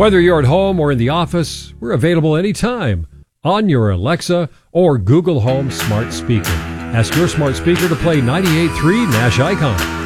Whether you're at home or in the office, we're available anytime on your Alexa or Google Home smart speaker. Ask your smart speaker to play 98.3 Nash Icon.